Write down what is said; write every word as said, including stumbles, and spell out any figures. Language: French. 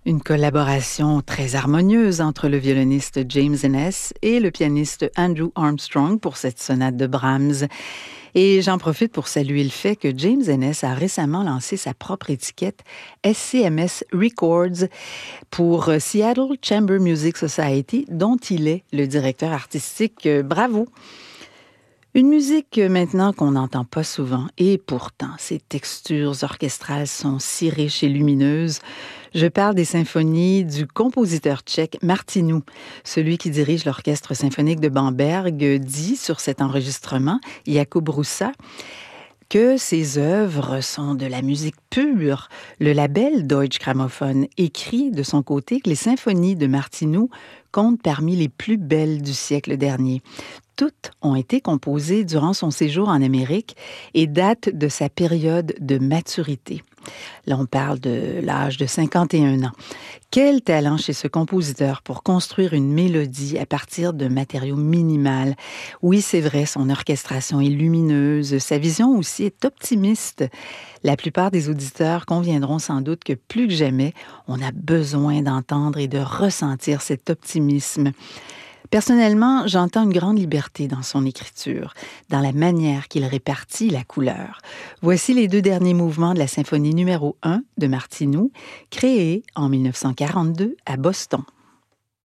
Une collaboration très harmonieuse entre le violoniste James Ennis et le pianiste Andrew Armstrong pour cette sonate de Brahms. Et j'en profite pour saluer le fait que James Ennis a récemment lancé sa propre étiquette S C M S Records pour Seattle Chamber Music Society, dont il est le directeur artistique. Bravo! Une musique maintenant qu'on n'entend pas souvent, et pourtant ses textures orchestrales sont si riches et lumineuses. Je parle des symphonies du compositeur tchèque Martinu. Celui qui dirige l'orchestre symphonique de Bamberg dit sur cet enregistrement, Jakub Rusa, que ses œuvres sont de la musique pure. Le label Deutsche Grammophon écrit de son côté que les symphonies de Martinu comptent parmi les plus belles du siècle dernier. Toutes ont été composées durant son séjour en Amérique et datent de sa période de maturité. Là, on parle de l'âge de cinquante et un ans. Quel talent chez ce compositeur pour construire une mélodie à partir de matériaux minimaux. Oui, c'est vrai, son orchestration est lumineuse, sa vision aussi est optimiste. La plupart des auditeurs conviendront sans doute que plus que jamais, on a besoin d'entendre et de ressentir cet optimisme. Personnellement, j'entends une grande liberté dans son écriture, dans la manière qu'il répartit la couleur. Voici les deux derniers mouvements de la symphonie numéro un de Martinu, créée en mille neuf cent quarante-deux à Boston.